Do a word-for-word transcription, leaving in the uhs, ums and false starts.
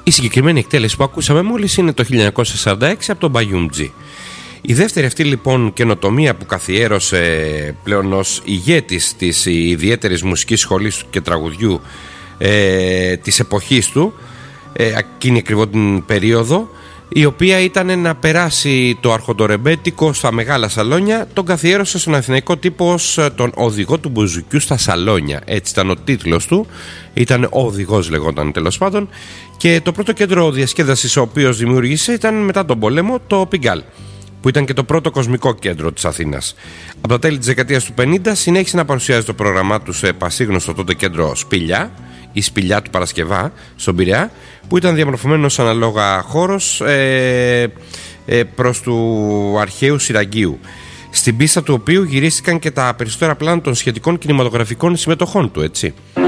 Η συγκεκριμένη εκτέλεση που ακούσαμε μόλις είναι το χίλια εννιακόσια σαράντα έξι από τον Μπαγιούμτζη. Η δεύτερη αυτή λοιπόν καινοτομία που καθιέρωσε πλέον ως ηγέτης της ιδιαίτερης μουσικής σχολής και τραγουδιού ε, της εποχής του, ε, εκείνη ακριβώς την περίοδο, η οποία ήταν να περάσει το αρχοντορεμπέτικο στα μεγάλα σαλόνια, τον καθιέρωσε στον αθηναϊκό τύπο ως τον οδηγό του μπουζουκιού στα σαλόνια. Έτσι ήταν ο τίτλος του, ήταν ο οδηγός λεγόταν τέλος πάντων, και το πρώτο κέντρο διασκέδασης ο οποίος δημιούργησε ήταν μετά τον πόλεμο το Πιγκάλ, που ήταν και το πρώτο κοσμικό κέντρο της Αθήνας. Από τα τέλη της δεκαετίας του πενήντα συνέχισε να παρουσιάζει το πρόγραμμά του σε πασίγνωστο τότε κέντρο Σπηλιά, η Σπηλιά του Παρασκευά στον Πειραιά, που ήταν διαμορφωμένος αναλόγα χώρος ε, ε, προς του αρχαίου Σιραγγίου, στην πίστα του οποίου γυρίστηκαν και τα περισσότερα πλάνα των σχετικών κινηματογραφικών συμμετοχών του, έτσι.